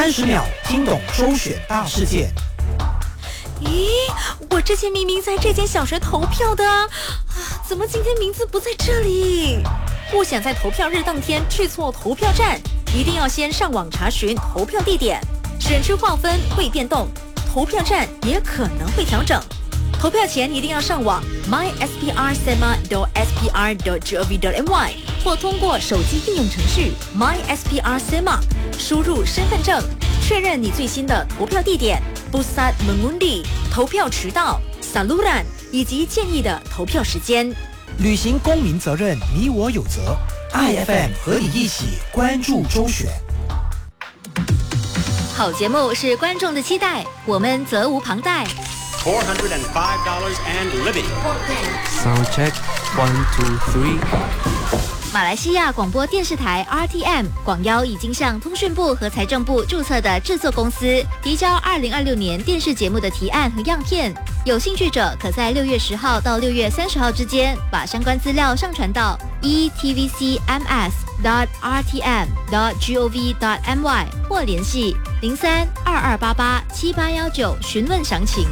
30秒听懂周选大事件。 咦，我之前明明在这间小学投票的啊，怎么今天名字不在这里？不想在投票日当天去错投票站，一定要先上網查詢投票地點。選區劃分會變動，投票站也可能會調整。投票前一定要上網 mysprSema.spr.gov.my 或通過手機應用程序 mysprSema 輸入身份證，確認你最新的投票地點 Pusat Mengundi 投票渠道 Saluran 以及建議的投票時間。 履行公民責任，你我有責。IFM 和你一起關注周選。 好節目是觀眾的期待，我們責無旁貸。 $405 and living. Sound check 1 2 3。 馬來西亞廣播電視台 RTM 廣邀已經向通訊部和財政部註冊的製作公司提交2026年電視節目的提案和樣片。有興趣者可在6月10號到6月30號之間把相關資料上傳到 etvcms.rtm.gov.my 或聯繫03-2288-7819詢問詳情。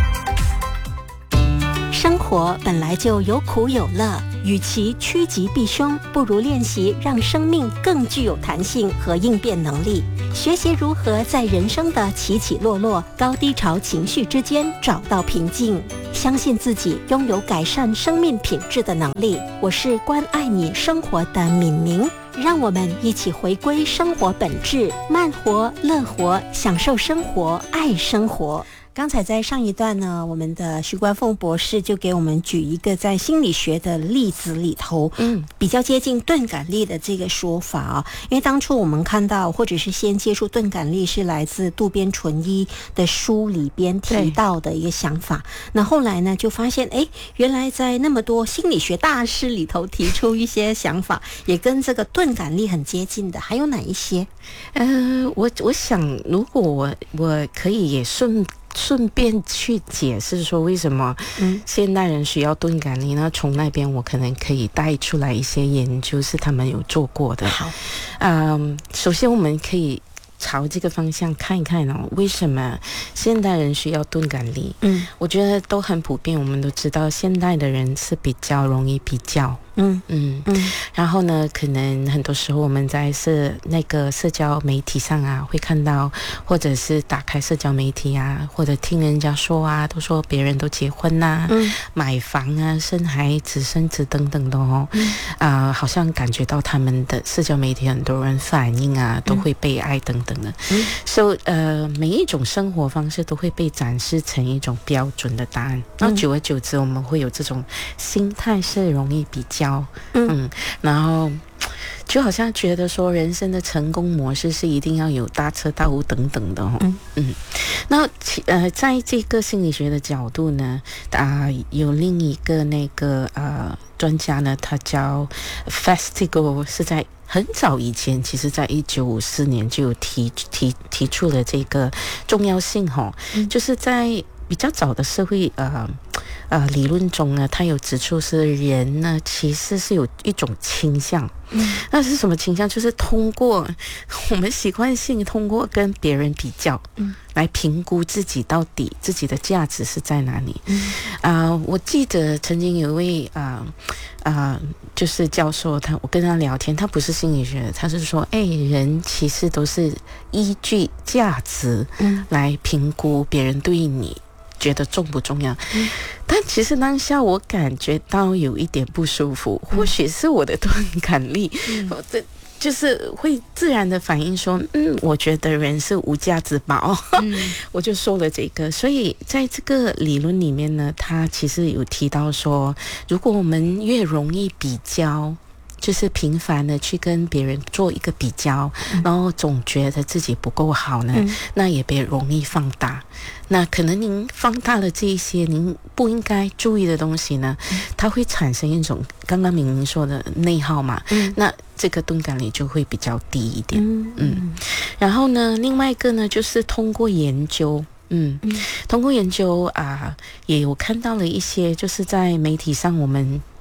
生活本來就有苦有樂，與其趨吉避凶，不如練習讓生命更具有彈性和應變能力，學習如何在人生的起起落落、高低潮情緒之間找到平靜，相信自己擁有改善生命品質的能力。我是關愛你生活的敏明，讓我們一起回歸生活本質，慢活、樂活，享受生活，愛生活。剛才在上一段呢，我們的徐冠鳳博士就給我們舉一個在心理學的例子裡頭，比較接近鈍感力的這個說法啊。因為當初我們看到，或者是先接觸鈍感力，是來自渡邊淳一的書裡邊提到的一個想法。那後來呢，就發現，原來在那麼多心理學大師裡頭提出一些想法，也跟這個鈍感力很接近的，還有哪一些？ 我想，如果我可以也順便去解釋說為什麼現代人需要鈍感力呢？從那邊我可能可以帶出來一些研究是他們有做過的。好，首先我們可以朝這個方向看一看哦，為什麼現代人需要鈍感力？我覺得都很普遍，我們都知道現代的人是比較容易比較。然後呢，可能很多時候我們在那個社交媒體上啊，會看到，或者是打開社交媒體啊，或者聽人家說啊，都說別人都結婚啊，買房啊，生孩子、生子等等的哦，好像感覺到他們的社交媒體很多人反應啊，都會被愛等等的，所以每一種生活方式都會被展示成一種標準的答案，然後久而久之，我們會有這種心態是容易比較。然後就好像覺得說人生的成功模式是一定要有大車大屋等等的那在這個心理學的角度呢，有另一個那個專家呢，他叫 Festigal， 是在很早以前，其實在1954年就有提出了這個重要性就是在比較早的社會理論中呢，他有指出是人呢其實是有一種傾向，那是什麼傾向？就是通過我們習慣性通過跟別人比較，來評估自己到底自己的價值是在哪裡。我記得曾經有一位就是教授，我跟他聊天，他不是心理學，他是說，人其實都是依據價值來評估別人對你覺得重不重要，但其實當下我感覺到有一點不舒服，或許是我的鈍感力，就是會自然的反應說，我覺得人是無價之寶，我就說了這個。所以在這個理論裡面呢，他其實有提到說，如果我們越容易比較，就是頻繁的去跟別人做一個比較，然後總覺得自己不夠好呢，那也別容易放大。那可能您放大了這一些您不應該注意的東西呢，它會產生一種剛剛明明說的內耗嘛，那這個鈍感力就會比較低一點。然後呢，另外一個呢，就是通過研究。通過研究也有看到了一些，就是在媒體上我們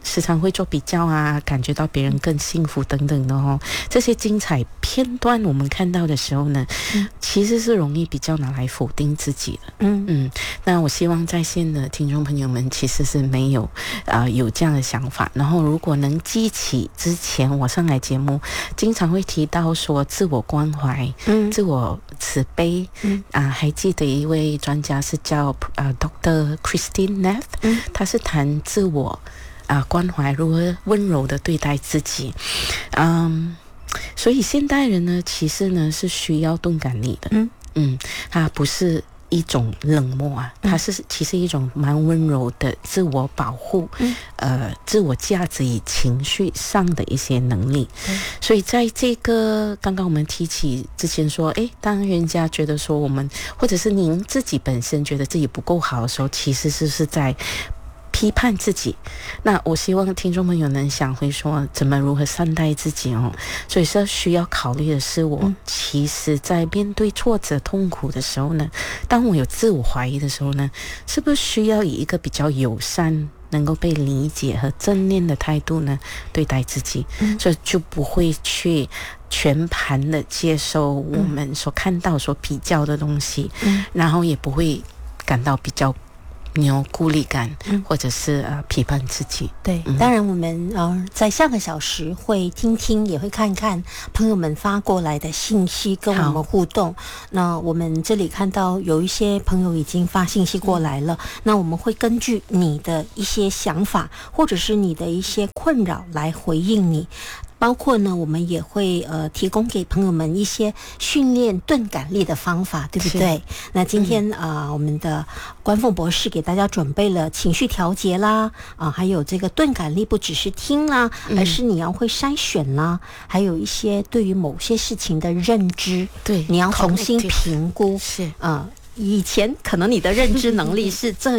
时常会做比较啊，感觉到别人更幸福等等的哦。这些精彩片段我们看到的时候呢，其实是容易比较拿来否定自己的。那我希望在线的听众朋友们其实是没有有这样的想法。然后如果能记起之前我上来节目经常会提到说自我关怀、自我慈悲，还记得一位专家是叫Dr. Christine Neff，他是谈自我关怀，如何温柔的对待自己。所以现代人呢，其实呢是需要钝感力的。它不是一种冷漠啊，它是其实一种蛮温柔的自我保护，自我价值与情绪上的一些能力。所以在这个刚刚我们提起之前说，当人家觉得说我们，或者是您自己本身觉得自己不够好的时候，其实是在批判自己。那我希望听众朋友能想回说如何善待自己哦。所以说需要考虑的是，我其实在面对挫折痛苦的时候呢，当我有自我怀疑的时候呢，是不是需要以一个比较友善、能够被理解和正面的态度呢对待自己，所以就不会去全盘的接受我们所看到所比较的东西，然后也不会感到比较孤立感，或者是批判自己。 对，当然我们在下个小时会听，也会看看朋友们发过来的信息，跟我们互动。那我们这里看到有一些朋友已经发信息过来了，那我们会根据你的一些想法，或者是你的一些困扰来回应你。包括呢，我们也会提供给朋友们一些训练钝感力的方法，对不对？那今天我们的关凤博士给大家准备了情绪调节啦，还有这个钝感力不只是听啦，而是你要会筛选啦，还有一些对于某些事情的认知， 对， 你要重新评估。 是以前可能你的认知能力是这